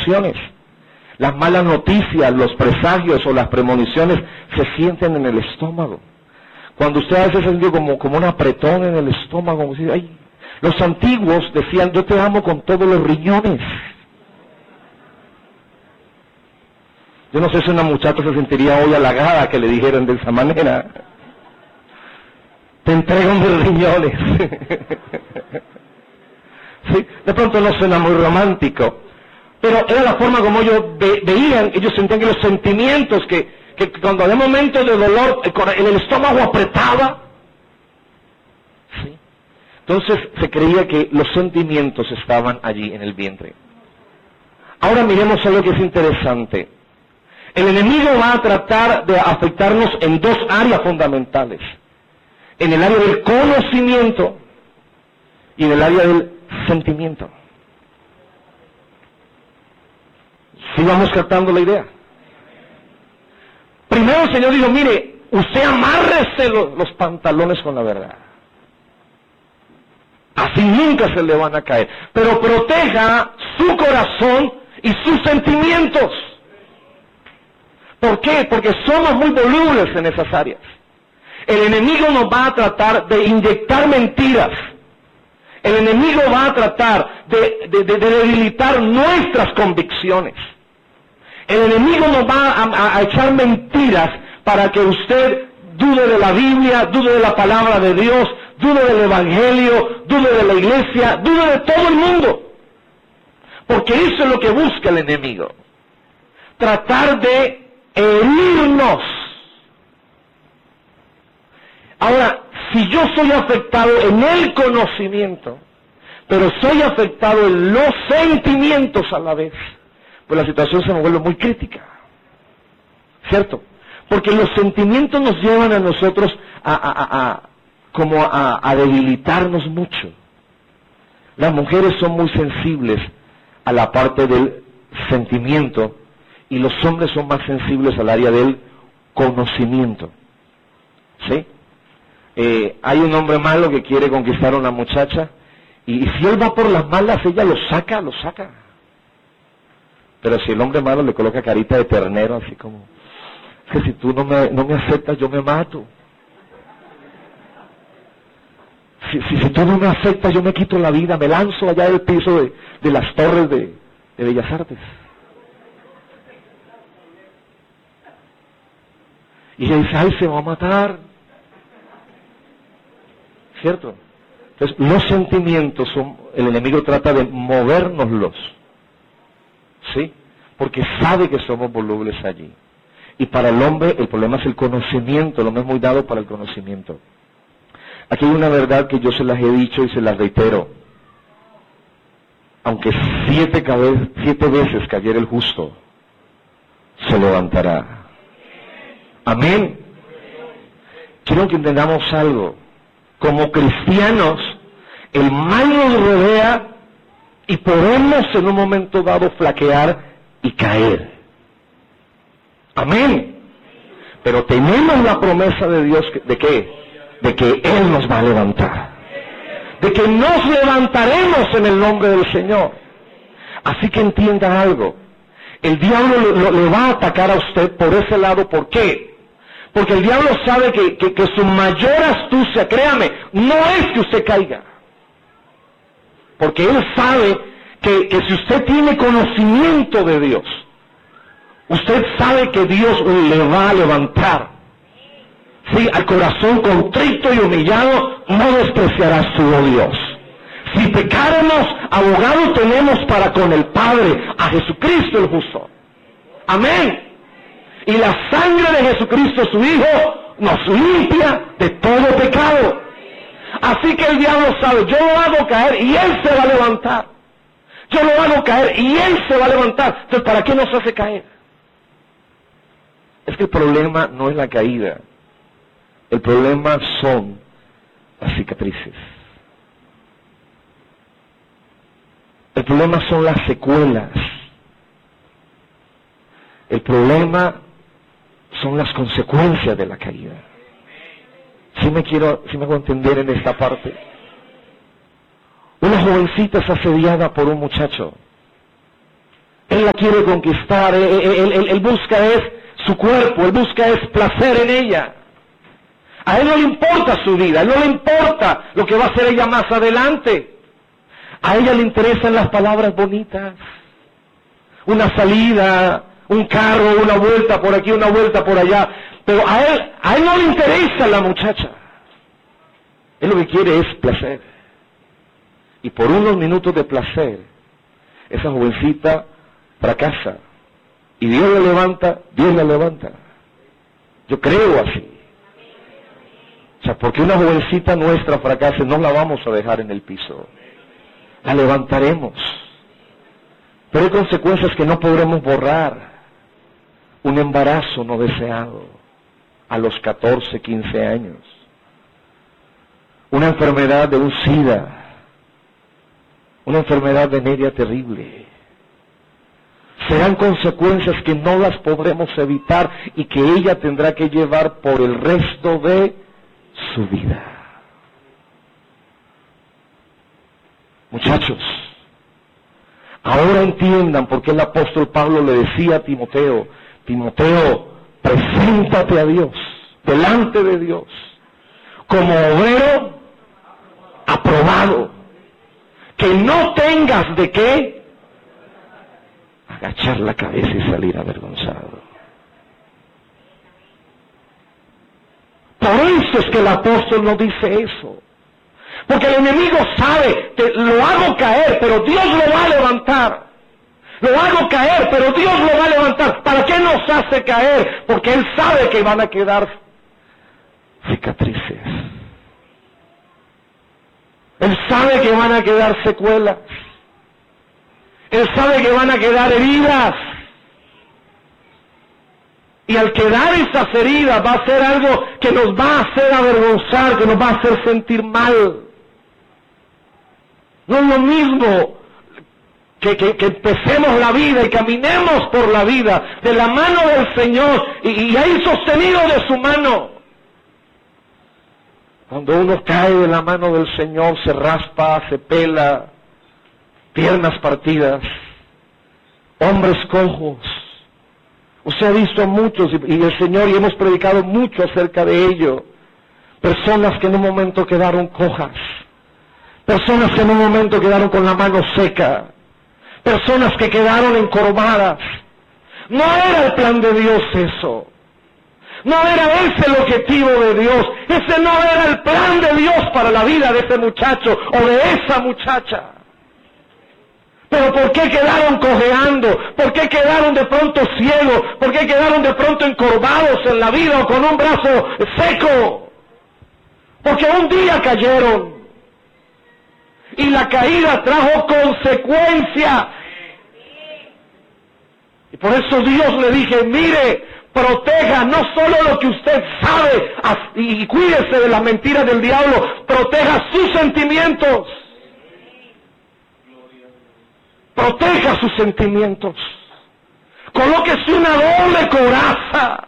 emociones. Las malas noticias, los presagios o las premoniciones se sienten en el estómago. Cuando usted a veces siente como un apretón en el estómago, como si, ay. Los antiguos decían, yo te amo con todos los riñones. Yo no sé si una muchacha se sentiría hoy halagada que le dijeran de esa manera. Te entrego mis riñones. Sí, de pronto no suena muy romántico, pero era la forma como ellos veían, ellos sentían que los sentimientos, que cuando había momentos de dolor, el estómago apretaba. ¿Sí? Entonces se creía que los sentimientos estaban allí en el vientre. Ahora miremos algo que es interesante. El enemigo va a tratar de afectarnos en dos áreas fundamentales. En el área del conocimiento y en el área del sentimiento. ¿Sí vamos captando la idea? Primero el Señor dijo, mire, usted amárrese los pantalones con la verdad. Así nunca se le van a caer. Pero proteja su corazón y sus sentimientos. ¿Por qué? Porque somos muy volubles en esas áreas. El enemigo nos va a tratar de inyectar mentiras. El enemigo va a tratar de debilitar nuestras convicciones. El enemigo nos va a echar mentiras para que usted dude de la Biblia, dude de la palabra de Dios, dude del Evangelio, dude de la iglesia, dude de todo el mundo. Porque eso es lo que busca el enemigo. Tratar de herirnos. Ahora, si yo soy afectado en el conocimiento, pero soy afectado en los sentimientos a la vez, pues la situación se me vuelve muy crítica. ¿Cierto? Porque los sentimientos nos llevan a nosotros a debilitarnos mucho. Las mujeres son muy sensibles a la parte del sentimiento y los hombres son más sensibles al área del conocimiento. ¿Sí? Hay un hombre malo que quiere conquistar a una muchacha y si él va por las malas, ella lo saca. Pero si el hombre malo le coloca carita de ternero, así como, que si tú no me aceptas, yo me mato. Si tú no me aceptas, yo me quito la vida, me lanzo allá del piso de las torres de Bellas Artes. Y ella dice, ay, se va a matar. ¿Cierto? Entonces, los sentimientos el enemigo trata de movérnoslos. ¿Sí? Porque sabe que somos volubles allí. Y para el hombre el problema es el conocimiento, el hombre es muy dado para el conocimiento. Aquí hay una verdad que yo se las he dicho y se las reitero. Aunque 7 veces cayera el justo, se levantará. Amén. Quiero que entendamos algo. Como cristianos, el mal nos rodea y podemos en un momento dado flaquear y caer. Amén. Pero tenemos la promesa de Dios ¿de qué? De que Él nos va a levantar. De que nos levantaremos en el nombre del Señor. Así que entienda algo. El diablo le va a atacar a usted por ese lado. ¿Por qué? Porque el diablo sabe que su mayor astucia, créame, no es que usted caiga. Porque él sabe que si usted tiene conocimiento de Dios, usted sabe que Dios le va a levantar. Sí, al corazón contrito y humillado no despreciarás tú, oh Dios. Si pecáramos, abogado tenemos para con el Padre, a Jesucristo el justo. Amén. Y la sangre de Jesucristo su Hijo nos limpia de todo pecado. Así que el diablo sabe, yo lo hago caer y él se va a levantar. Yo lo hago caer y él se va a levantar. Entonces, ¿para qué nos hace caer? Es que el problema no es la caída. El problema son las cicatrices. El problema son las secuelas. El problema son las consecuencias de la caída. Si me hago entender en esta parte. Una jovencita es asediada por un muchacho. Él la quiere conquistar, él busca es su cuerpo, él busca es placer en ella. A él no le importa su vida, a él no le importa lo que va a hacer ella más adelante. A ella le interesan las palabras bonitas. Una salida, un carro, una vuelta por aquí, una vuelta por allá. Pero a él no le interesa la muchacha. Él lo que quiere es placer. Y por unos minutos de placer, esa jovencita fracasa. Y Dios la levanta, Dios la levanta. Yo creo así. O sea, porque una jovencita nuestra fracase, no la vamos a dejar en el piso. La levantaremos. Pero hay consecuencias que no podremos borrar. Un embarazo no deseado a los 14, 15 años. Una enfermedad de un SIDA. Una enfermedad venérea terrible. Serán consecuencias que no las podremos evitar y que ella tendrá que llevar por el resto de su vida. Muchachos, ahora entiendan por qué el apóstol Pablo le decía a Timoteo, Timoteo, preséntate a Dios, delante de Dios, como obrero aprobado, que no tengas de qué agachar la cabeza y salir avergonzado. Por eso es que el apóstol nos dice eso. Porque el enemigo sabe que lo hago caer, pero Dios lo va a levantar. Lo hago caer, pero Dios lo va a levantar. ¿Para qué nos hace caer? Porque Él sabe que van a quedar cicatrices. Él sabe que van a quedar secuelas. Él sabe que van a quedar heridas. Y al quedar esas heridas va a ser algo que nos va a hacer avergonzar, que nos va a hacer sentir mal. No es lo mismo que empecemos la vida y caminemos por la vida de la mano del Señor y ahí sostenido de su mano. Cuando uno cae de la mano del Señor, se raspa, se pela, piernas partidas, hombres cojos. Usted ha visto a muchos, y el Señor, y hemos predicado mucho acerca de ello, personas que en un momento quedaron cojas, personas que en un momento quedaron con la mano seca, personas que quedaron encorvadas. No era el plan de Dios eso. No era ese el objetivo de Dios. Ese no era el plan de Dios para la vida de ese muchacho o de esa muchacha. Pero ¿por qué quedaron cojeando? ¿Por qué quedaron de pronto ciegos? ¿Por qué quedaron de pronto encorvados en la vida o con un brazo seco? Porque un día cayeron. Y la caída trajo consecuencias. Y por eso Dios le dije, mire, proteja no solo lo que usted sabe y cuídese de las mentiras del diablo, proteja sus sentimientos. Proteja sus sentimientos. Colóquese una doble coraza.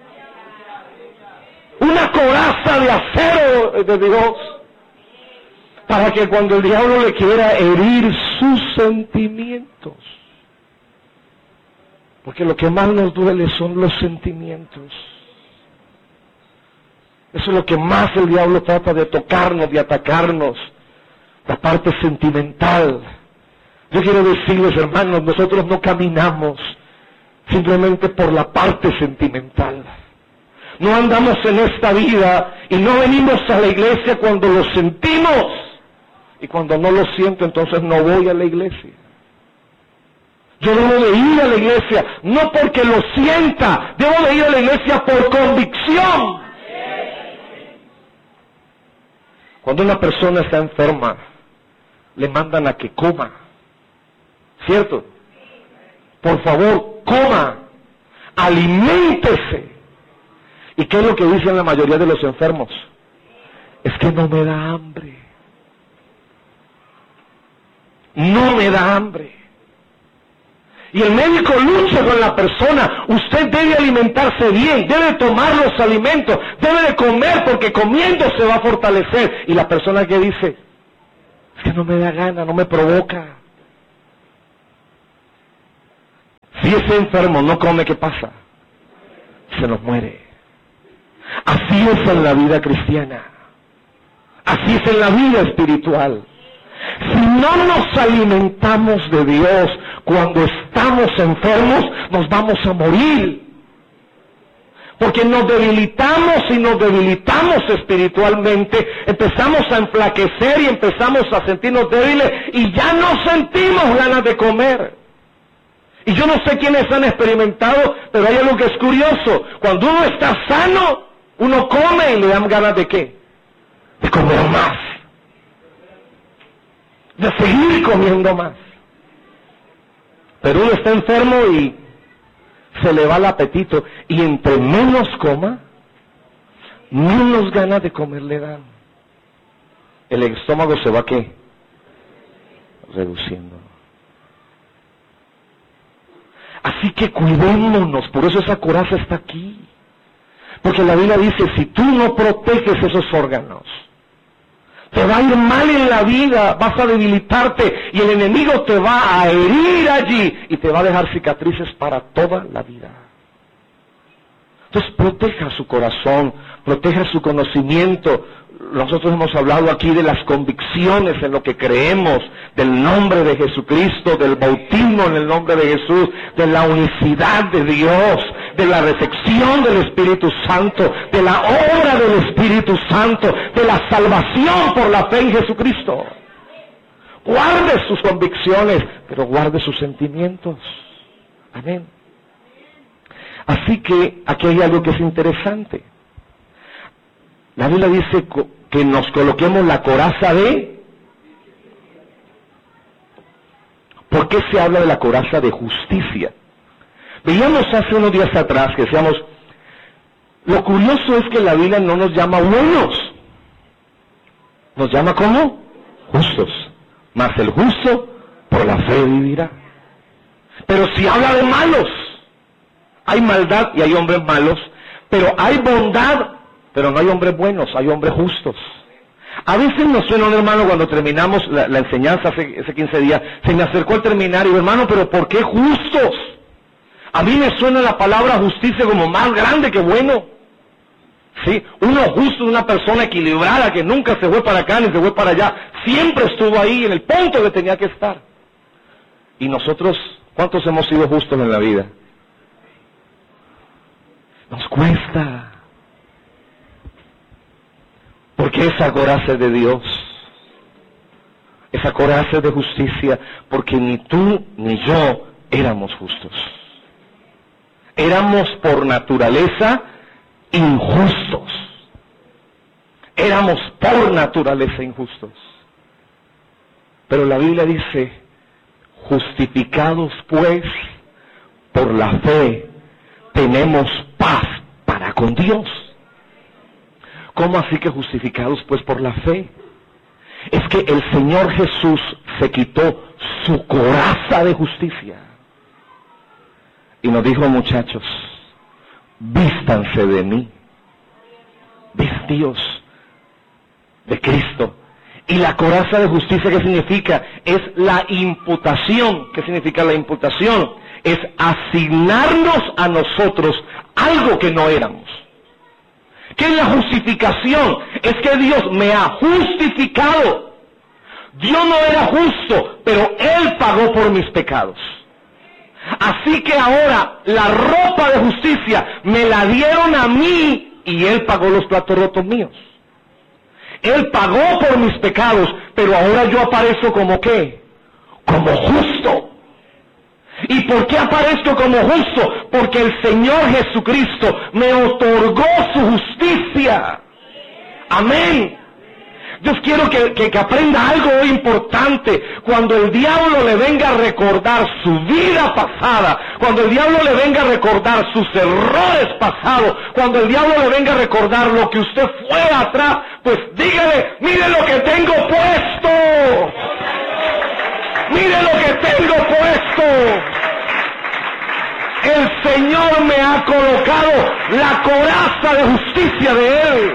Una coraza de acero de Dios. Para que cuando el diablo le quiera herir sus sentimientos. Porque lo que más nos duele son los sentimientos. Eso es lo que más el diablo trata de tocarnos, de atacarnos. La parte sentimental. Yo quiero decirles, hermanos, nosotros no caminamos simplemente por la parte sentimental. No andamos en esta vida y no venimos a la iglesia cuando lo sentimos. Y cuando no lo siento, entonces no voy a la iglesia. Yo debo de ir a la iglesia, no porque lo sienta, debo de ir a la iglesia por convicción. Cuando una persona está enferma, le mandan a que coma. ¿Cierto? Por favor, coma, aliméntese. ¿Y qué es lo que dicen la mayoría de los enfermos? Es que no me da hambre. No me da hambre. Y el médico lucha con la persona. Usted debe alimentarse bien, debe tomar los alimentos, debe de comer porque comiendo se va a fortalecer. Y la persona que dice, es que no me da gana, no me provoca. Si ese enfermo no come, ¿qué pasa? Se nos muere. Así es en la vida cristiana. Así es en la vida espiritual. Si no nos alimentamos de Dios cuando estamos enfermos, nos vamos a morir. Porque nos debilitamos y nos debilitamos espiritualmente, empezamos a enflaquecer y empezamos a sentirnos débiles y ya no sentimos ganas de comer. Y yo no sé quiénes han experimentado, pero hay algo que es curioso. Cuando uno está sano, uno come y le dan ganas ¿de qué? De comer más. De seguir comiendo más. Pero uno está enfermo y se le va el apetito, y entre menos coma, menos ganas de comer le dan. El estómago se va ¿qué? Reduciendo. Así que cuidémonos, por eso esa coraza está aquí. Porque la Biblia dice, si tú no proteges esos órganos, te va a ir mal en la vida, vas a debilitarte y el enemigo te va a herir allí y te va a dejar cicatrices para toda la vida. Entonces proteja su corazón, proteja su conocimiento. Nosotros hemos hablado aquí de las convicciones en lo que creemos, del nombre de Jesucristo, del bautismo en el nombre de Jesús, de la unicidad de Dios, de la recepción del Espíritu Santo, de la obra del Espíritu Santo, de la salvación por la fe en Jesucristo. Guarde sus convicciones, pero guarde sus sentimientos. Amén. Así que aquí hay algo que es interesante. La Biblia dice que nos coloquemos la coraza de... ¿Por qué se habla de la coraza de justicia? Veíamos hace unos días atrás que decíamos, lo curioso es que la Biblia no nos llama buenos. Nos llama ¿cómo? Justos. Mas el justo por la fe vivirá. Pero si habla de malos, hay maldad y hay hombres malos, pero hay bondad, pero no hay hombres buenos, hay hombres justos. A veces nos suena un hermano cuando terminamos la enseñanza hace 15 días, se me acercó al terminar y dijo, hermano, pero ¿por qué justos? A mí me suena la palabra justicia como más grande que bueno. ¿Sí? Uno justo es una persona equilibrada que nunca se fue para acá ni se fue para allá, siempre estuvo ahí en el punto que tenía que estar. Y nosotros, ¿cuántos hemos sido justos en la vida? Nos cuesta. Porque esa coraza es de Dios. Esa coraza es de justicia, porque ni tú ni yo éramos justos. Éramos por naturaleza injustos. Éramos por naturaleza injustos. Pero la Biblia dice, justificados pues por la fe, tenemos paz para con Dios. ¿Cómo así que justificados pues por la fe? Es que el Señor Jesús se quitó su coraza de justicia. Y nos dijo, muchachos, vístanse de mí, vestíos de Cristo. Y la coraza de justicia, ¿qué significa? Es la imputación. ¿Qué significa la imputación? Es asignarnos a nosotros algo que no éramos. ¿Qué es la justificación? Es que Dios me ha justificado. Yo no era justo, pero Él pagó por mis pecados. Así que ahora la ropa de justicia me la dieron a mí y Él pagó los platos rotos míos. Él pagó por mis pecados, pero ahora yo aparezco como ¿qué? Como justo. ¿Y por qué aparezco como justo? Porque el Señor Jesucristo me otorgó su justicia. Amén. Yo quiero que aprenda algo importante. Cuando el diablo le venga a recordar su vida pasada, cuando el diablo le venga a recordar sus errores pasados, cuando el diablo le venga a recordar lo que usted fue atrás, pues dígale, mire lo que tengo puesto. Mire lo que tengo puesto. El Señor me ha colocado la coraza de justicia de Él.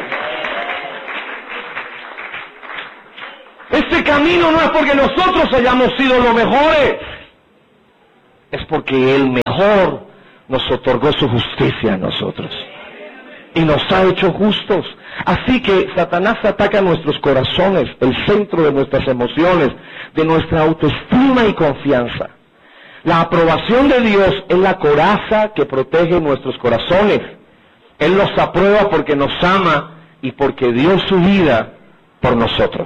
Este camino no es porque nosotros hayamos sido los mejores, es porque Él me mejor nos otorgó su justicia a nosotros. Y nos ha hecho justos. Así que Satanás ataca nuestros corazones, el centro de nuestras emociones, de nuestra autoestima y confianza. La aprobación de Dios es la coraza que protege nuestros corazones. Él nos aprueba porque nos ama y porque dio su vida por nosotros.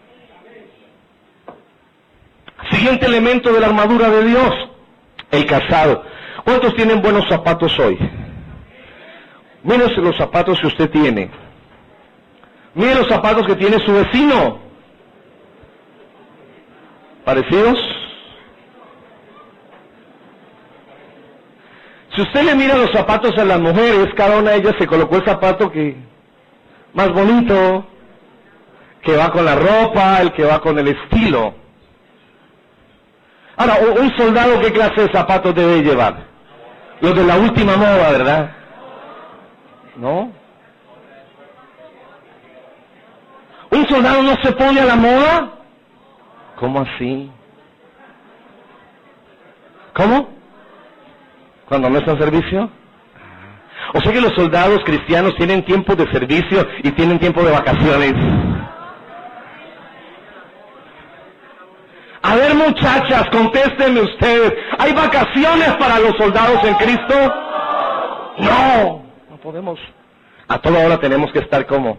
Siguiente elemento de la armadura de Dios, el calzado. ¿Cuántos tienen buenos zapatos hoy? Mírense los zapatos que usted tiene. Miren los zapatos que tiene su vecino. ¿Parecidos? Si usted le mira los zapatos a las mujeres, cada una de ellas se colocó el zapato que más bonito, que va con la ropa, el que va con el estilo. Ahora, un soldado, ¿qué clase de zapatos debe llevar? Los de la última moda, ¿verdad? ¿No? ¿Un soldado no se pone a la moda? ¿Cómo así? ¿Cómo? ¿Cuando no está en servicio? O sea que los soldados cristianos tienen tiempo de servicio y tienen tiempo de vacaciones. A ver, muchachas, contéstenme ustedes, ¿hay vacaciones para los soldados en Cristo? No, no podemos. A toda hora tenemos que estar como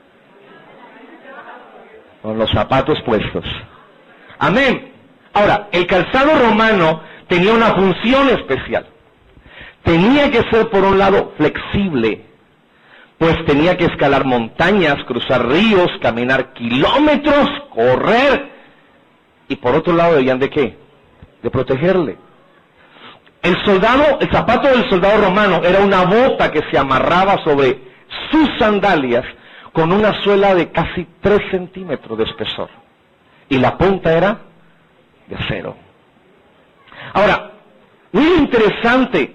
con los zapatos puestos. Amén. Ahora, el calzado romano tenía una función especial. Tenía que ser, por un lado, flexible, pues tenía que escalar montañas, cruzar ríos, caminar kilómetros, correr. Y por otro lado, ¿debían de qué? De protegerle. El zapato del soldado romano era una bota que se amarraba sobre sus sandalias con una suela de casi 3 centímetros de espesor. Y la punta era de acero. Ahora, muy interesante.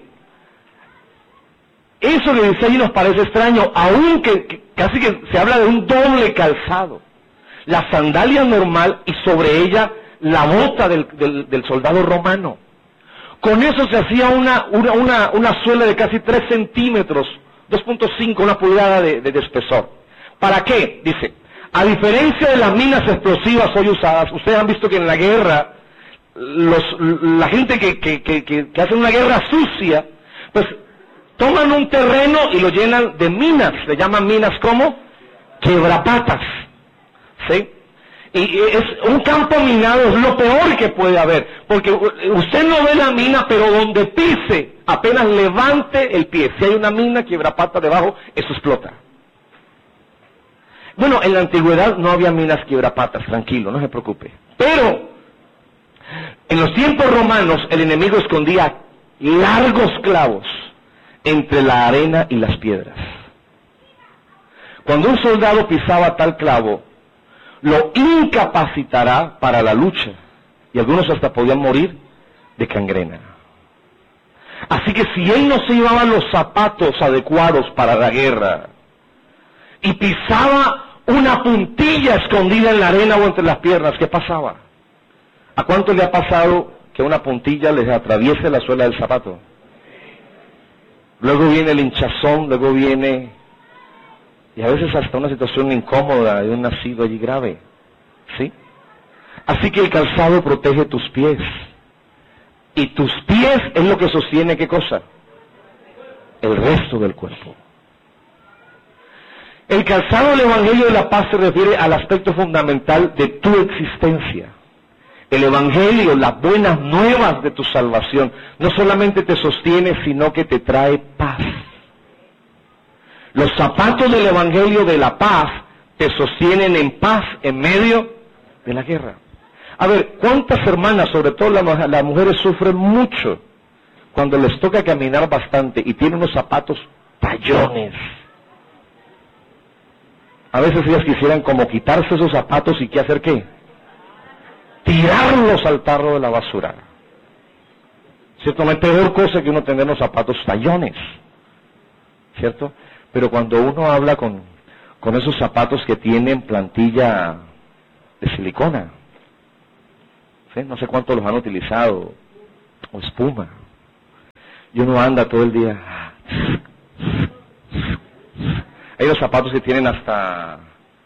Eso que dice ahí nos parece extraño, aunque casi que se habla de un doble calzado. La sandalia normal y sobre ella la bota del soldado romano. Con eso se hacía una suela de casi 3 centímetros, 2.5, una pulgada de espesor. ¿Para qué? Dice, a diferencia de las minas explosivas hoy usadas, ustedes han visto que en la guerra, la gente que hace una guerra sucia, pues toman un terreno y lo llenan de minas, le llaman minas como quebrapatas, ¿sí? Y es un campo minado, es lo peor que puede haber, porque usted no ve la mina, pero donde pise, apenas levante el pie, si hay una mina quebrapata debajo, eso explota. Bueno, en la antigüedad no había minas quiebrapatas, tranquilo, no se preocupe. Pero en los tiempos romanos el enemigo escondía largos clavos entre la arena y las piedras. Cuando un soldado pisaba tal clavo, lo incapacitará para la lucha, y algunos hasta podían morir de gangrena. Así que si él no se llevaba los zapatos adecuados para la guerra, y pisaba una puntilla escondida en la arena o entre las piernas, ¿qué pasaba? ¿A cuánto le ha pasado que una puntilla les atraviese la suela del zapato? Luego viene el hinchazón, luego viene, y a veces hasta una situación incómoda de un nacido allí grave, ¿sí? Así que el calzado protege tus pies, y tus pies es lo que sostiene, ¿qué cosa? El resto del cuerpo. El calzado del Evangelio de la Paz se refiere al aspecto fundamental de tu existencia. El Evangelio, las buenas nuevas de tu salvación, no solamente te sostiene, sino que te trae paz. Los zapatos del Evangelio de la Paz te sostienen en paz en medio de la guerra. A ver, ¿cuántas hermanas, sobre todo las mujeres, sufren mucho cuando les toca caminar bastante y tienen unos zapatos tallones? A veces ellas quisieran como quitarse esos zapatos y ¿qué hacer qué? Tirarlos al tarro de la basura. ¿Cierto? No hay peor cosa que uno tener los zapatos tallones, ¿cierto? Pero cuando uno habla con esos zapatos que tienen plantilla de silicona, ¿sí? No sé cuántos los han utilizado, o espuma. y uno anda todo el día. Hay los zapatos que tienen hasta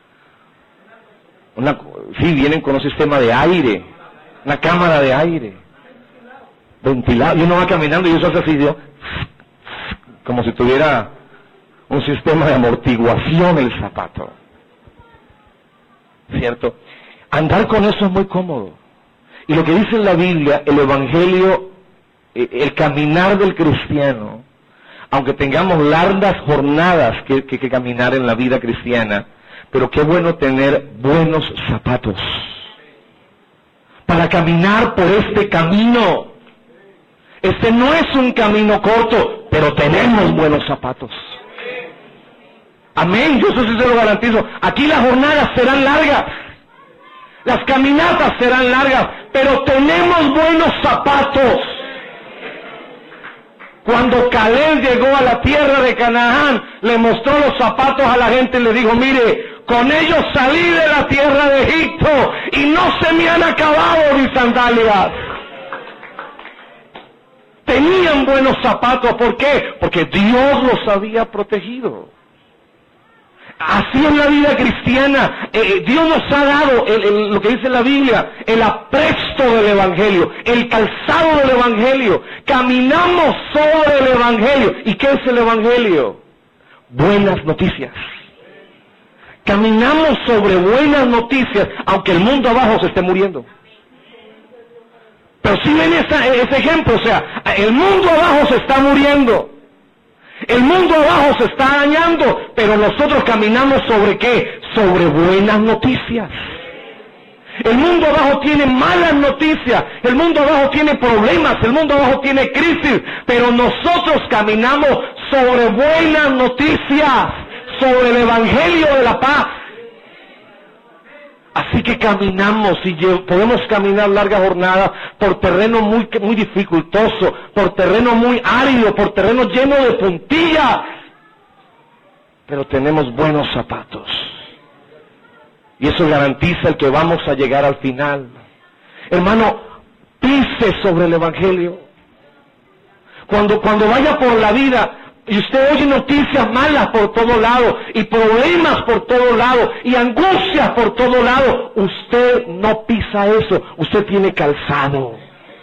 vienen con un sistema de aire, una cámara de aire, ventilado, y uno va caminando y eso hace así, como si tuviera un sistema de amortiguación el zapato. ¿Cierto? Andar con eso es muy cómodo. Y lo que dice en la Biblia, el Evangelio, el caminar del cristiano, aunque tengamos largas jornadas que caminar en la vida cristiana, pero qué bueno tener buenos zapatos para caminar por este camino. Este no es un camino corto, pero tenemos buenos zapatos. Amén, yo eso sí se lo garantizo. Aquí las jornadas serán largas, las caminatas serán largas, pero tenemos buenos zapatos. Cuando Caleb llegó a la tierra de Canaán, le mostró los zapatos a la gente y le dijo, mire, con ellos salí de la tierra de Egipto y no se me han acabado mis sandalias. Tenían buenos zapatos, ¿por qué? Porque Dios los había protegido. Así es la vida cristiana. Dios nos ha dado lo que dice la Biblia, el apresto del Evangelio, el calzado del Evangelio. Caminamos sobre el Evangelio. ¿Y qué es el Evangelio? Buenas noticias. Caminamos sobre buenas noticias, aunque el mundo abajo se esté muriendo. Pero si ven ese ejemplo, o sea, el mundo abajo se está muriendo. El mundo abajo se está dañando, pero nosotros caminamos sobre ¿qué? Sobre buenas noticias. El mundo abajo tiene malas noticias, el mundo abajo tiene problemas, el mundo abajo tiene crisis, pero nosotros caminamos sobre buenas noticias, sobre el Evangelio de la paz. Así que caminamos y podemos caminar largas jornadas por terreno muy dificultoso, por terreno muy árido, por terreno lleno de puntillas. Pero tenemos buenos zapatos. Y eso garantiza el que vamos a llegar al final. Hermano, pise sobre el Evangelio. Cuando vaya por la vida y usted oye noticias malas por todo lado, y problemas por todo lado, y angustias por todo lado, usted no pisa eso, usted tiene calzado.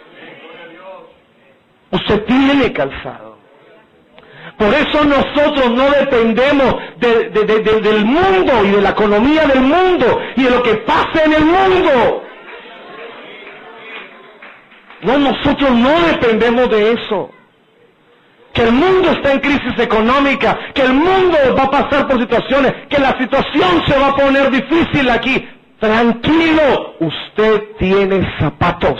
Usted tiene calzado. Por eso nosotros no dependemos del mundo y de la economía del mundo y de lo que pase en el mundo. No, nosotros no dependemos de eso. Que el mundo está en crisis económica, que el mundo va a pasar por situaciones, que la situación se va a poner difícil aquí. Tranquilo, usted tiene zapatos.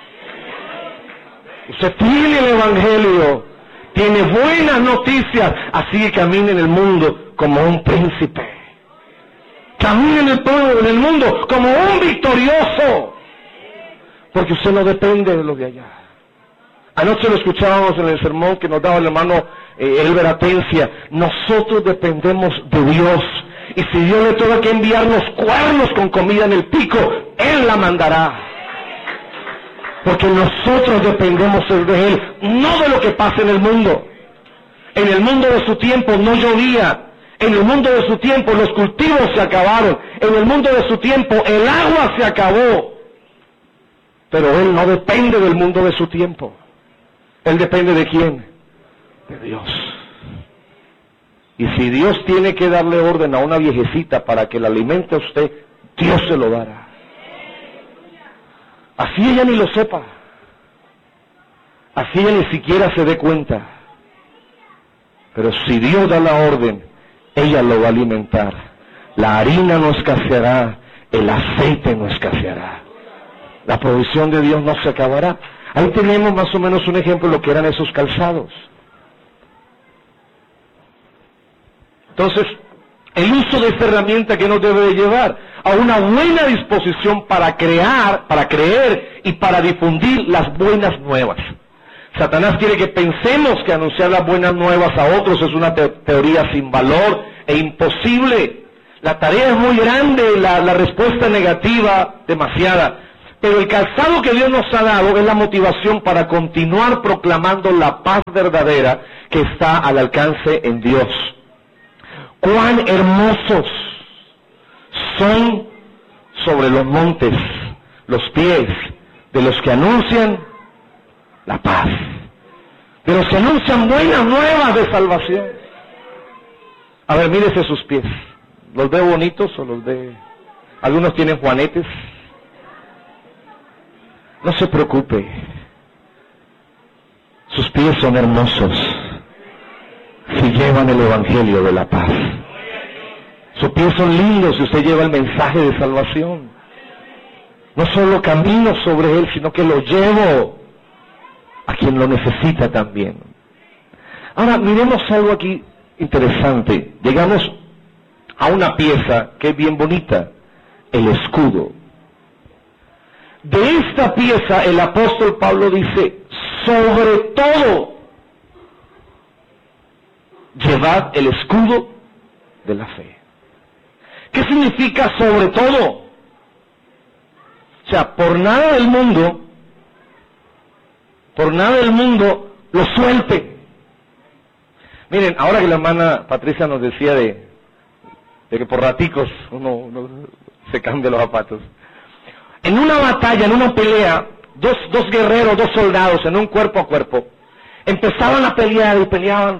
Usted tiene el Evangelio, tiene buenas noticias, así que camine en el mundo como un príncipe. Camine en el mundo como un victorioso, porque usted no depende de lo de allá. Anoche lo escuchábamos en el sermón que nos daba el hermano Elber Atencia. Nosotros dependemos de Dios. Y si Dios le tuvo que enviarnos cuernos con comida en el pico, Él la mandará. Porque nosotros dependemos de Él, no de lo que pasa en el mundo. En el mundo de su tiempo no llovía. En el mundo de su tiempo los cultivos se acabaron. En el mundo de su tiempo el agua se acabó. Pero Él no depende del mundo de su tiempo. Él depende de quién, de Dios. Y si Dios tiene que darle orden a una viejecita para que la alimente a usted, Dios se lo dará. Así ella ni lo sepa, así ella ni siquiera se dé cuenta. Pero si Dios da la orden, ella lo va a alimentar. La harina no escaseará, el aceite no escaseará. La provisión de Dios no se acabará. Ahí tenemos más o menos un ejemplo de lo que eran esos calzados. Entonces, el uso de esta herramienta que nos debe de llevar a una buena disposición para creer y para difundir las buenas nuevas. Satanás quiere que pensemos que anunciar las buenas nuevas a otros es una teoría sin valor e imposible. La tarea es muy grande, la respuesta negativa demasiada. Pero el calzado que Dios nos ha dado es la motivación para continuar proclamando la paz verdadera que está al alcance en Dios. ¡Cuán hermosos son sobre los montes los pies de los que anuncian la paz, de los que anuncian buenas nuevas de salvación! A ver, mírese sus pies. ¿Los ve bonitos o los ve...? Algunos tienen juanetes. No se preocupe. Sus pies son hermosos si llevan el evangelio de la paz. Sus pies son lindos si usted lleva el mensaje de salvación. No solo camino sobre él, sino que lo llevo a quien lo necesita también. Ahora, miremos algo aquí interesante. Llegamos a una pieza que es bien bonita, el escudo. De esta pieza el apóstol Pablo dice, sobre todo, llevad el escudo de la fe. ¿Qué significa sobre todo? O sea, por nada del mundo lo suelte. Miren, ahora que la hermana Patricia nos decía de que por raticos uno se cambia los zapatos. En una batalla, en una pelea, dos guerreros, dos soldados, en un cuerpo a cuerpo, empezaban a pelear y peleaban,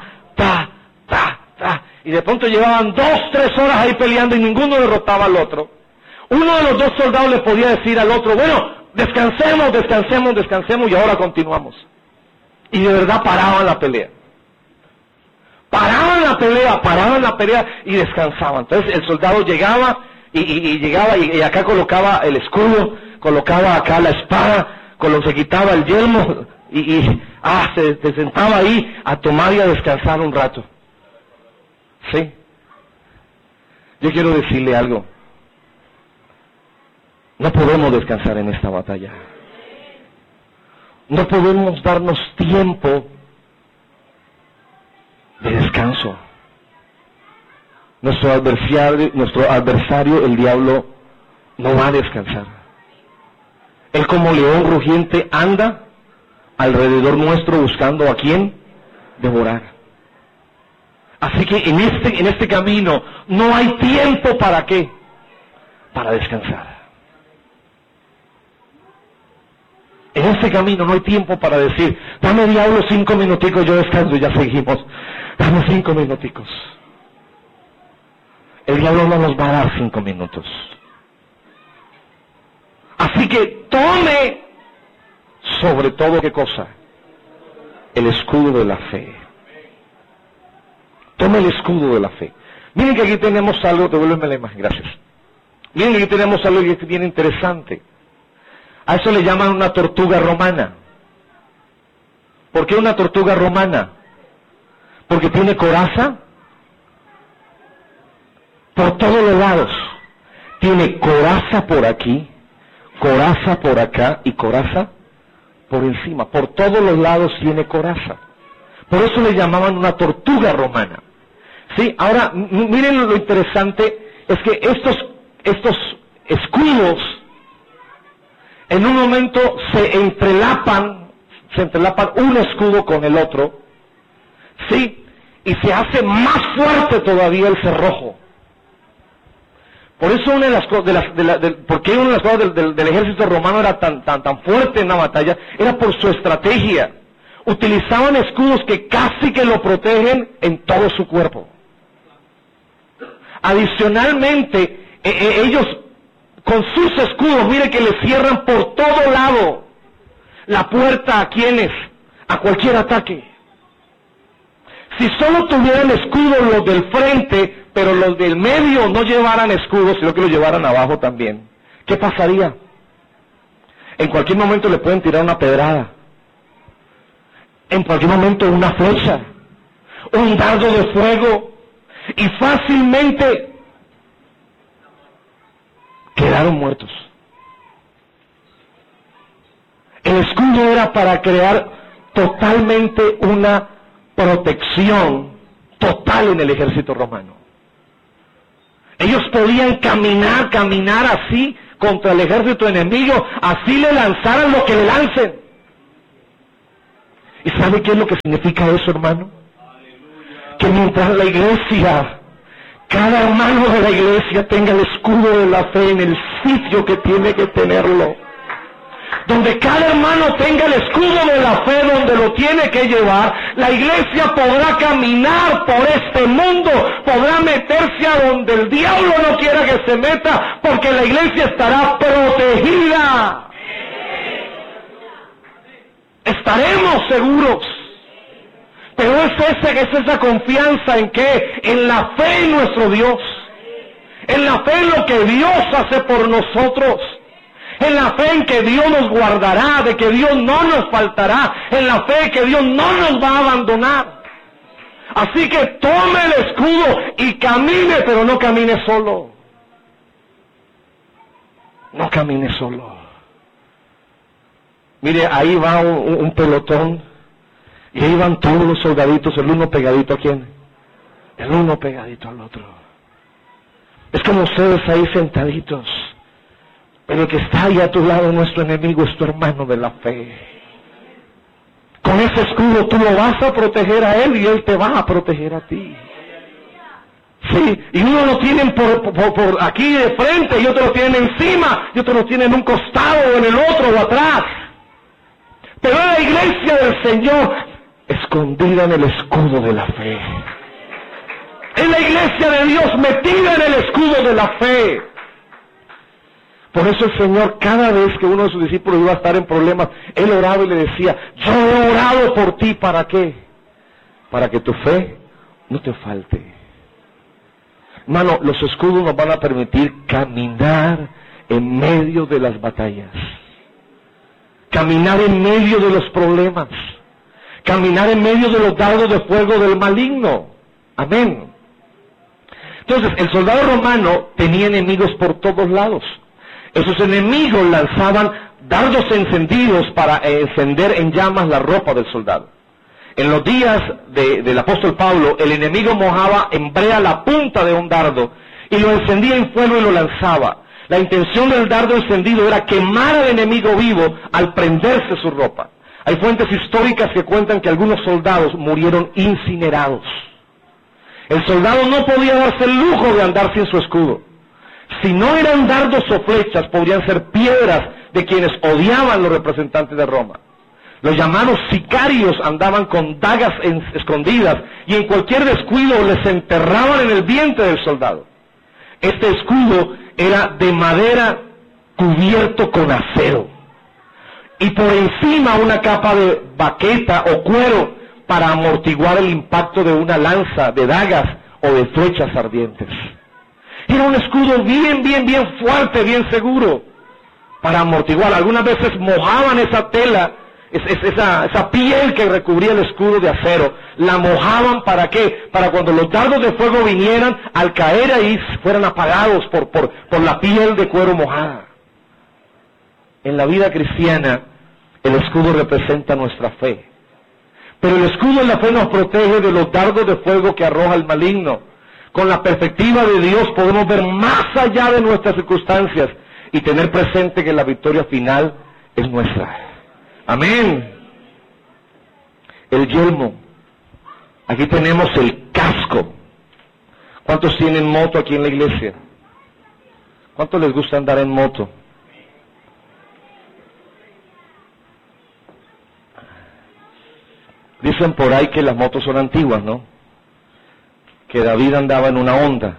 y de pronto llevaban 2-3 horas ahí peleando y ninguno derrotaba al otro. Uno de los dos soldados le podía decir al otro, bueno, descansemos y ahora continuamos. Y de verdad paraban la pelea. Paraban la pelea y descansaban. Entonces el soldado llegaba y acá colocaba el escudo, colocaba acá la espada, se quitaba el yelmo se sentaba ahí a tomar y a descansar un rato. ¿Sí? Yo quiero decirle algo. No podemos descansar en esta batalla. No podemos darnos tiempo de descanso. Nuestro adversario, el diablo, no va a descansar. Él como león rugiente anda alrededor nuestro buscando a quién devorar. Así que en este camino no hay tiempo para ¿qué? Para descansar. En este camino no hay tiempo para decir, dame diablo 5 minuticos, yo descanso y ya seguimos. Dame 5 minuticos. El diablo no nos va a dar 5 minutos. Así que tome sobre todo, ¿qué cosa? El escudo de la fe. Tome el escudo de la fe. Miren que aquí tenemos algo, devuélveme la imagen, gracias. Miren que aquí tenemos algo que es bien interesante. A eso le llaman una tortuga romana. ¿Por qué una tortuga romana? Porque tiene coraza por todos los lados. Tiene coraza por aquí, coraza por acá y coraza por encima. Por todos los lados tiene coraza. Por eso le llamaban una tortuga romana. Sí, ahora miren lo interesante, es que estos escudos en un momento se entrelapan un escudo con el otro, sí, y se hace más fuerte todavía el cerrojo. Por eso una de las cosas del ejército romano era tan fuerte en la batalla, era por su estrategia. Utilizaban escudos que casi que lo protegen en todo su cuerpo. Adicionalmente, ellos con sus escudos, mire que le cierran por todo lado la puerta a quienes, a cualquier ataque. Si solo tuvieran escudos los del frente, pero los del medio no llevaran escudos, sino que los llevaran abajo también, ¿qué pasaría? En cualquier momento le pueden tirar una pedrada, en cualquier momento una flecha, un dardo de fuego, y fácilmente quedaron muertos. El escudo era para crear totalmente una protección total en el ejército romano. Ellos podían caminar así contra el ejército enemigo, así le lanzaran lo que le lancen. ¿Y sabe qué es lo que significa eso, hermano? Que mientras la iglesia, cada hermano de la iglesia tenga el escudo de la fe en el sitio que tiene que tenerlo, donde cada hermano tenga el escudo de la fe donde lo tiene que llevar, la iglesia podrá caminar por este mundo, podrá meterse a donde el diablo no quiera que se meta, porque la iglesia estará protegida. Estaremos seguros. Pero es esa confianza en qué, en la fe en nuestro Dios, en la fe en lo que Dios hace por nosotros, en la fe en que Dios nos guardará, de que Dios no nos faltará, en la fe que Dios no nos va a abandonar. Así que tome el escudo y camine, pero no camine solo. No camine solo. Mire, ahí va un pelotón, y ahí van todos los soldaditos, el uno pegadito a quién, el uno pegadito al otro. Es como ustedes ahí sentaditos, pero el que está ahí a tu lado, nuestro enemigo, es tu hermano de la fe. Con ese escudo tú lo vas a proteger a él y él te va a proteger a ti. Sí, y uno lo tienen por aquí de frente, y otro lo tienen encima, y otro lo tienen en un costado, o en el otro, o atrás. Pero en la iglesia del Señor, escondida en el escudo de la fe. En la iglesia de Dios, metida en el escudo de la fe. Por eso el Señor, cada vez que uno de sus discípulos iba a estar en problemas, Él oraba y le decía, yo he orado por ti, ¿para qué? Para que tu fe no te falte. Hermano, los escudos nos van a permitir caminar en medio de las batallas. Caminar en medio de los problemas. Caminar en medio de los dardos de fuego del maligno. Amén. Entonces, el soldado romano tenía enemigos por todos lados. Esos enemigos lanzaban dardos encendidos para encender en llamas la ropa del soldado. En los días del apóstol Pablo, el enemigo mojaba en brea la punta de un dardo y lo encendía en fuego y lo lanzaba. La intención del dardo encendido era quemar al enemigo vivo al prenderse su ropa. Hay fuentes históricas que cuentan que algunos soldados murieron incinerados. El soldado no podía darse el lujo de andar sin su escudo. Si no eran dardos o flechas, podrían ser piedras de quienes odiaban los representantes de Roma. Los llamados sicarios andaban con dagas escondidas y en cualquier descuido les enterraban en el vientre del soldado. Este escudo era de madera cubierto con acero y por encima una capa de baqueta o cuero para amortiguar el impacto de una lanza de dagas o de flechas ardientes. Era un escudo bien fuerte, bien seguro para amortiguar. Algunas veces mojaban esa tela, esa piel que recubría el escudo de acero, la mojaban ¿para qué? Para cuando los dardos de fuego vinieran, al caer ahí fueran apagados por la piel de cuero mojada. En la vida cristiana, el escudo representa nuestra fe. Pero el escudo de la fe nos protege de los dardos de fuego que arroja el maligno. Con la perspectiva de Dios podemos ver más allá de nuestras circunstancias y tener presente que la victoria final es nuestra. Amén. El yelmo. Aquí tenemos el casco. ¿Cuántos tienen moto aquí en la iglesia? ¿Cuántos les gusta andar en moto? Dicen por ahí que las motos son antiguas, ¿no? Que David andaba en una Honda.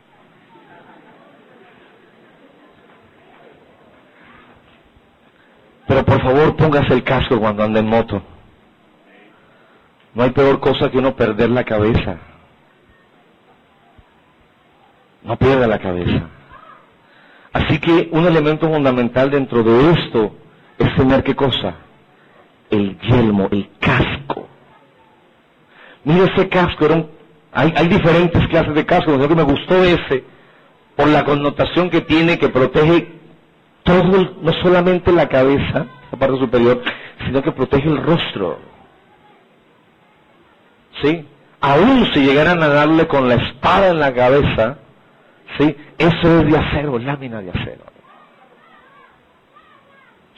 Pero por favor póngase el casco cuando ande en moto. No hay peor cosa que uno perder la cabeza. No pierda la cabeza. Así que un elemento fundamental dentro de esto es tener ¿qué cosa? El yelmo, el casco. Mire ese casco, hay diferentes clases de casco, lo que me gustó ese, por la connotación que tiene, que protege todo, no solamente la cabeza, la parte superior, sino que protege el rostro. ¿Sí? Aún si llegaran a darle con la espada en la cabeza, ¿sí? Eso es de acero, lámina de acero.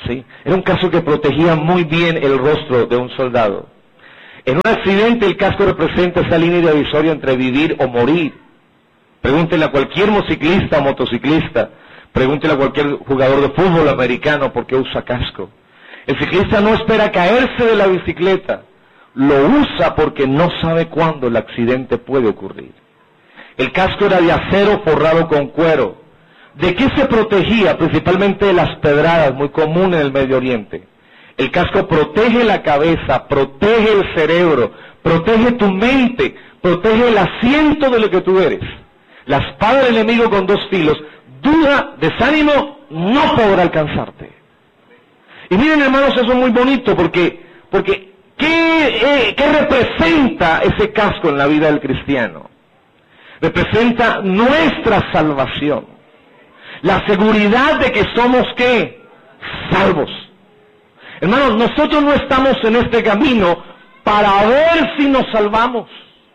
¿sí? Era un casco que protegía muy bien el rostro de un soldado. En un accidente el casco representa esa línea divisoria entre vivir o morir. Pregúntenle a cualquier ciclista o motociclista, pregúntenle a cualquier jugador de fútbol americano por qué usa casco. El ciclista no espera caerse de la bicicleta, lo usa porque no sabe cuándo el accidente puede ocurrir. El casco era de acero forrado con cuero. ¿De qué se protegía? Principalmente de las pedradas, muy común en el Medio Oriente. El casco protege la cabeza, protege el cerebro, protege tu mente, protege el asiento de lo que tú eres. La espada del enemigo con dos filos, duda, desánimo, no podrá alcanzarte. Y miren, hermanos, eso es muy bonito porque ¿qué representa ese casco en la vida del cristiano? Representa nuestra salvación. La seguridad de que somos, ¿qué? Salvos. Hermanos, nosotros no estamos en este camino para ver si nos salvamos.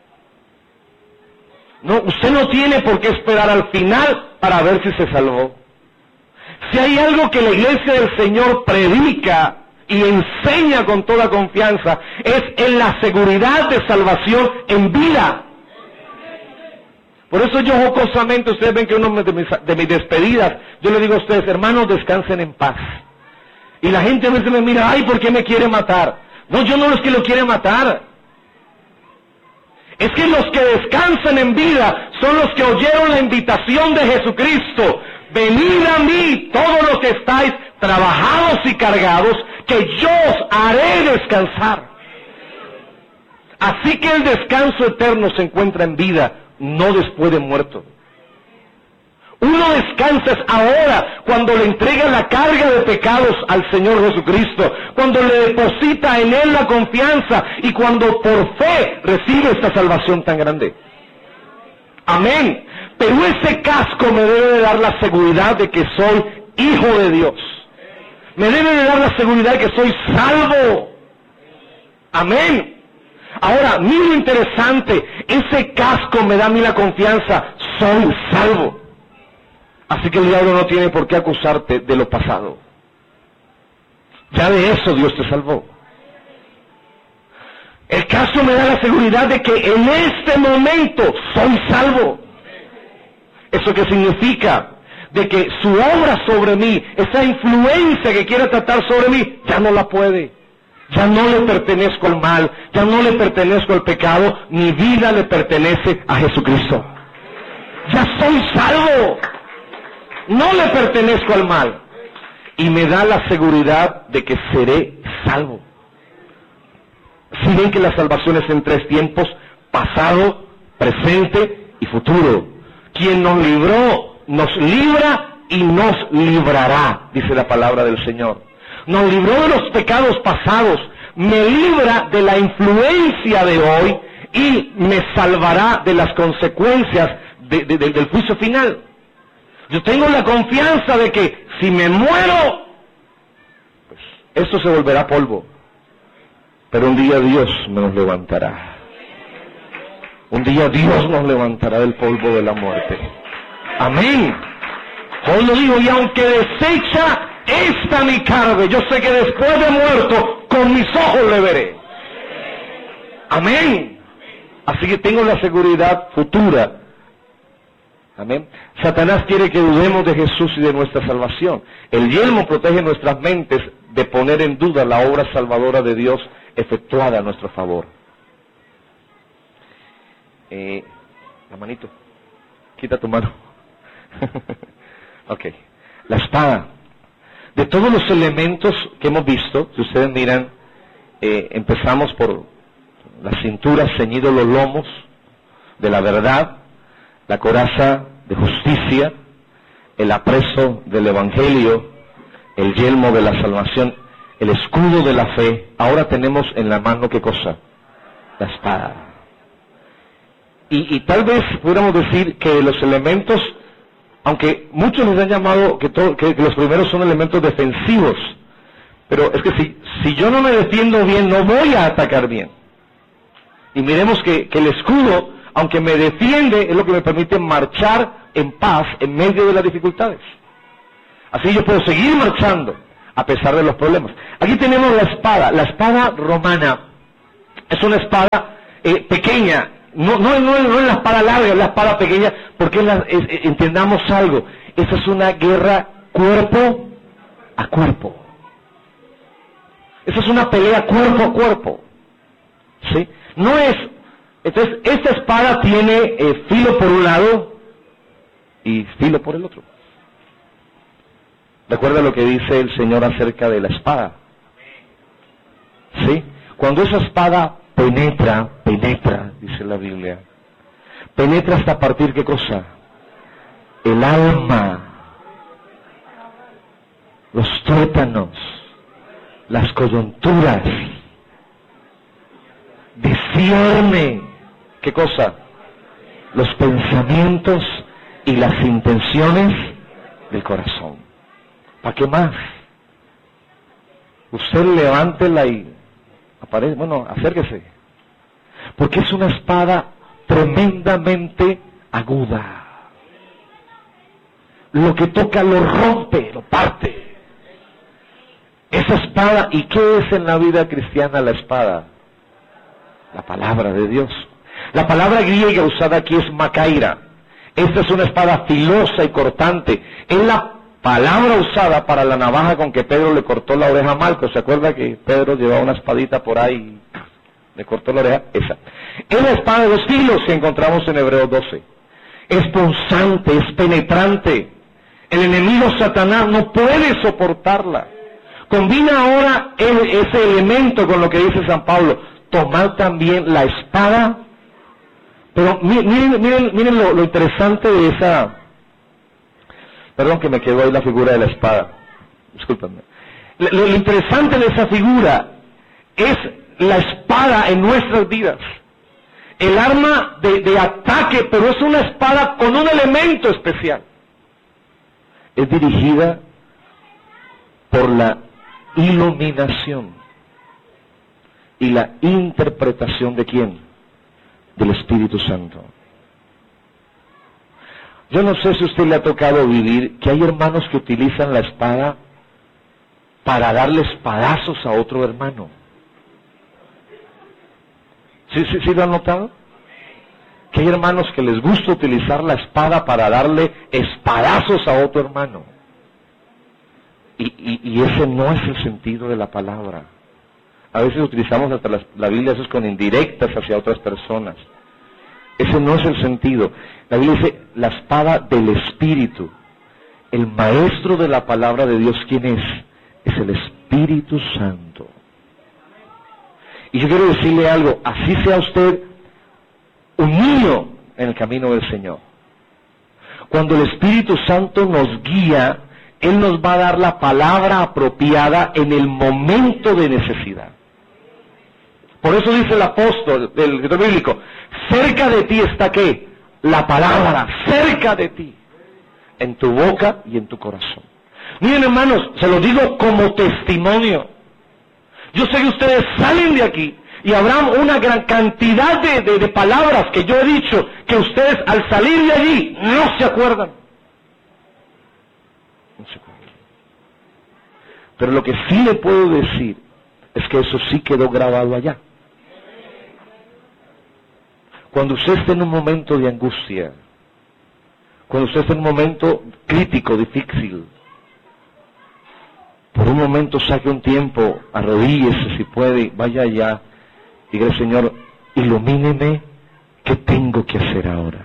No, usted no tiene por qué esperar al final para ver si se salvó. Si hay algo que la iglesia del Señor predica y enseña con toda confianza, es en la seguridad de salvación en vida. Por eso yo jocosamente, ustedes ven que uno de mis despedidas, yo le digo a ustedes, hermanos, descansen en paz. Y la gente a veces me mira, ay, ¿por qué me quiere matar? No, yo no es que lo quiere matar. Es que los que descansan en vida son los que oyeron la invitación de Jesucristo. Venid a mí, todos los que estáis trabajados y cargados, que yo os haré descansar. Así que el descanso eterno se encuentra en vida, no después de muerto. Uno descansa ahora, cuando le entrega la carga de pecados al Señor Jesucristo, cuando le deposita en Él la confianza y cuando por fe recibe esta salvación tan grande. Amén. Pero ese casco me debe de dar la seguridad de que soy hijo de Dios. Me debe de dar la seguridad de que soy salvo. Amén. Ahora, mira lo interesante, ese casco me da a mí la confianza, soy salvo. Así que el diablo no tiene por qué acusarte de lo pasado. Ya de eso Dios te salvó. El casco me da la seguridad de que en este momento soy salvo. ¿Eso qué significa? De que su obra sobre mí, esa influencia que quiere tratar sobre mí, ya no la puede. Ya no le pertenezco al mal, ya no le pertenezco al pecado, mi vida le pertenece a Jesucristo. Ya soy salvo. No le pertenezco al mal. Y me da la seguridad de que seré salvo. Si ven que la salvación es en tres tiempos, pasado, presente y futuro. Quien nos libró, nos libra y nos librará, dice la palabra del Señor. Nos libró de los pecados pasados, me libra de la influencia de hoy y me salvará de las consecuencias del juicio final. Yo tengo la confianza de que si me muero, pues esto se volverá polvo. Pero un día Dios nos levantará. Un día Dios nos levantará del polvo de la muerte. Amén. Hoy lo digo, y aunque desecha esta mi carne, yo sé que después de muerto, con mis ojos le veré. Amén. Así que tengo la seguridad futura. Amén. Satanás quiere que dudemos de Jesús y de nuestra salvación. El yelmo protege nuestras mentes de poner en duda la obra salvadora de Dios efectuada a nuestro favor. La manito. Quita tu mano. Ok. La espada. De todos los elementos que hemos visto, si ustedes miran, empezamos por la cintura, ceñidos los lomos de la verdad, la coraza de justicia, el apresto del evangelio, el yelmo de la salvación, el escudo de la fe. Ahora tenemos en la mano, ¿qué cosa? La espada. Y tal vez pudiéramos decir que los elementos, aunque muchos les han llamado que los primeros son elementos defensivos, pero es que si yo no me defiendo bien, no voy a atacar bien. Y miremos que el escudo, aunque me defiende, es lo que me permite marchar en paz en medio de las dificultades. Así yo puedo seguir marchando, a pesar de los problemas. Aquí tenemos la espada romana. Es una espada pequeña, no es la espada larga, es la espada pequeña, porque entendamos algo, esa es una guerra cuerpo a cuerpo. Esa es una pelea cuerpo a cuerpo. ¿Sí? No es... Entonces, esta espada tiene filo por un lado y filo por el otro. Recuerda lo que dice el Señor acerca de la espada. ¿Sí? Cuando esa espada penetra, dice la Biblia, penetra hasta partir ¿qué cosa? El alma, los tuétanos, las coyunturas, discierne, ¿qué cosa? Los pensamientos y las intenciones del corazón. ¿Para qué más? Usted levántela y aparece, acérquese. Porque es una espada tremendamente aguda. Lo que toca lo rompe, lo parte. Esa espada, ¿y qué es en la vida cristiana la espada? La palabra de Dios. La palabra griega usada aquí es makaira. Esta es una espada filosa y cortante. Es la palabra usada para la navaja con que Pedro le cortó la oreja a Malco. ¿Se acuerda que Pedro llevaba una espadita por ahí y le cortó la oreja? Esa. Es la espada de 2 filos que encontramos en Hebreos 12. Es punzante, es penetrante. El enemigo Satanás no puede soportarla. Combina ahora ese elemento con lo que dice San Pablo. Tomar también la espada. Pero miren lo interesante de esa... Perdón que me quedó ahí la figura de la espada. Discúlpenme. Lo interesante de esa figura es la espada en nuestras vidas. El arma de ataque, pero es una espada con un elemento especial. Es dirigida por la iluminación y la interpretación de ¿quién? Del Espíritu Santo. Yo no sé si a usted le ha tocado vivir que hay hermanos que utilizan la espada para darle espadazos a otro hermano. ¿Sí lo han notado? Que hay hermanos que les gusta utilizar la espada para darle espadazos a otro hermano. Y ese no es el sentido de la palabra. A veces utilizamos hasta la Biblia eso es con indirectas hacia otras personas. Ese no es el sentido. La Biblia dice la espada del Espíritu. El maestro de la palabra de Dios, ¿quién es? Es el Espíritu Santo. Y yo quiero decirle algo, así sea usted un niño en el camino del Señor. Cuando el Espíritu Santo nos guía, Él nos va a dar la palabra apropiada en el momento de necesidad. Por eso dice el apóstol, el escritor bíblico, cerca de ti está ¿qué? La palabra, cerca de ti, en tu boca y en tu corazón. Miren hermanos, se lo digo como testimonio. Yo sé que ustedes salen de aquí y habrá una gran cantidad de palabras que yo he dicho que ustedes al salir de allí no se acuerdan. No se acuerdan. Pero lo que sí le puedo decir es que eso sí quedó grabado allá. Cuando usted esté en un momento de angustia, cuando usted esté en un momento crítico, difícil, por un momento saque un tiempo, arrodíllese si puede, vaya allá, diga Señor, ilumíneme, ¿qué tengo que hacer ahora?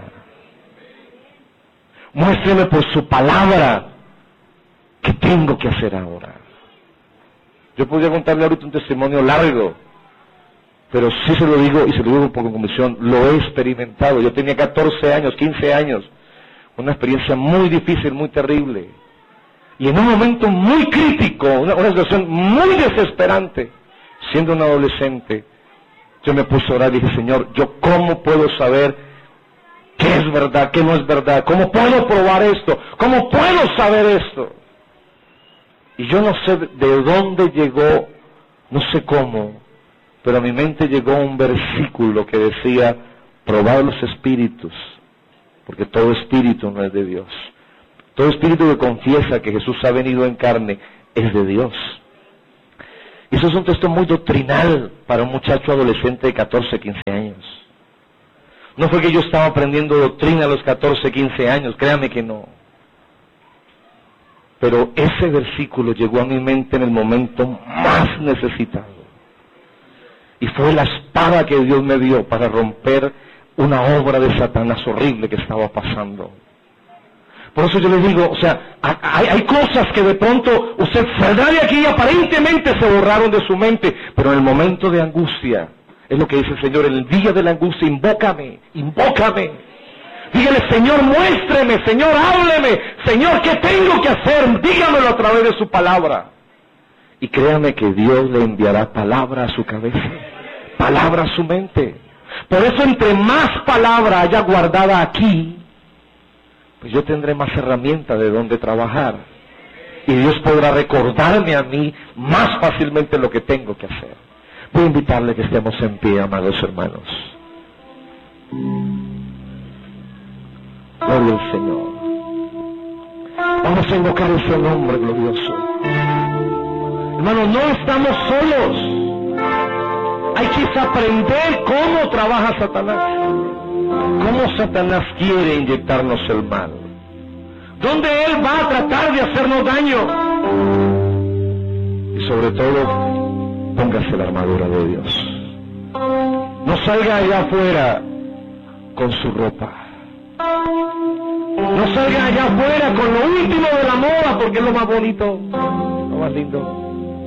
Muéstreme por su palabra, ¿qué tengo que hacer ahora? Yo podría contarle ahorita un testimonio largo, pero sí se lo digo, y se lo digo por convicción, lo he experimentado. Yo tenía 14 años, 15 años, una experiencia muy difícil, muy terrible. Y en un momento muy crítico, una situación muy desesperante, siendo un adolescente, yo me puse a orar y dije, Señor, ¿yo cómo puedo saber qué es verdad, qué no es verdad? ¿Cómo puedo probar esto? ¿Cómo puedo saber esto? Y yo no sé de dónde llegó, no sé cómo, pero a mi mente llegó un versículo que decía, probad los espíritus, porque todo espíritu no es de Dios. Todo espíritu que confiesa que Jesús ha venido en carne es de Dios. Y eso es un texto muy doctrinal para un muchacho adolescente de 14, 15 años. No fue que yo estaba aprendiendo doctrina a los 14, 15 años, créame que no. Pero ese versículo llegó a mi mente en el momento más necesitado. Y fue la espada que Dios me dio para romper una obra de Satanás horrible que estaba pasando. Por eso yo les digo, o sea, hay cosas que de pronto usted saldrá de aquí y aparentemente se borraron de su mente, pero en el momento de angustia, es lo que dice el Señor, en el día de la angustia, invócame. Dígale, Señor, muéstreme, Señor, hábleme, Señor, ¿qué tengo que hacer? Dígamelo a través de su palabra. Y créame que Dios le enviará palabra a su cabeza, palabra a su mente. Por eso, entre más palabra haya guardada aquí, pues yo tendré más herramientas de dónde trabajar. Y Dios podrá recordarme a mí más fácilmente lo que tengo que hacer. Voy a invitarle que estemos en pie, amados hermanos. Gloria al Señor. Vamos a invocar ese nombre glorioso. Hermanos, no estamos solos. Hay que aprender cómo trabaja Satanás. Cómo Satanás quiere inyectarnos el mal. Dónde él va a tratar de hacernos daño. Y sobre todo, póngase la armadura de Dios. No salga allá afuera con su ropa. No salga allá afuera con lo último de la moda, porque es lo más bonito, lo más lindo.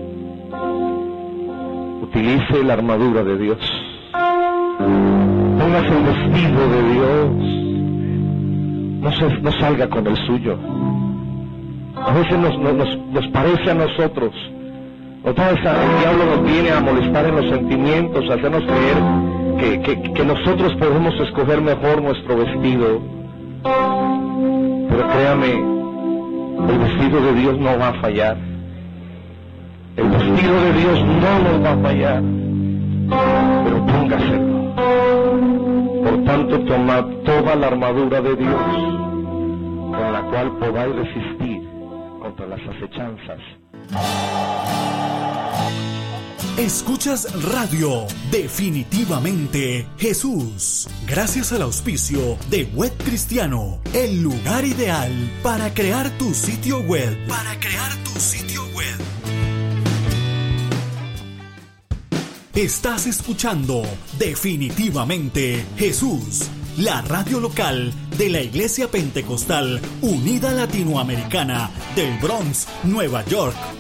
Utilice la armadura de Dios. Póngase el vestido de Dios. No salga con el suyo. A veces nos parece a nosotros. Otra vez el diablo nos viene a molestar en los sentimientos, a hacernos creer que nosotros podemos escoger mejor nuestro vestido. Pero créame, el vestido de Dios no va a fallar. El vestido de Dios no nos va a fallar. Pero póngaselo. Por tanto, tomad toda la armadura de Dios, con la cual podáis resistir contra las acechanzas. Escuchas Radio Definitivamente Jesús, gracias al auspicio de Web Cristiano, el lugar ideal para crear tu sitio web. Estás escuchando Definitivamente Jesús, la radio local de la Iglesia Pentecostal Unida Latinoamericana del Bronx, Nueva York,